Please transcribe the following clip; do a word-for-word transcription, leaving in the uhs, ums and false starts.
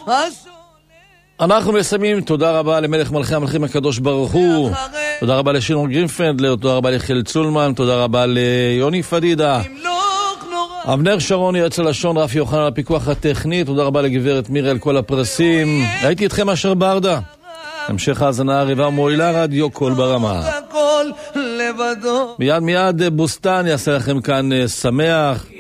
אנחנו מסיימים. תודה רבה למלך מלכי המלכים הקדוש ברוך הוא. תודה רבה לשינון גרינפלד, תודה רבה לחיל צולמן, תודה רבה ליוני פדידה, אבנר שרוני יועץ הלשון, רפי יוחנן על הפיקוח הטכני, תודה רבה לגברת מירה על כל הפרסים. הייתי איתכם אשר ברדה. המשך האזנה עריבה מועילה, רדיו קול ברמה. מיד מיד בוסטן יעשה לכם כאן שמח.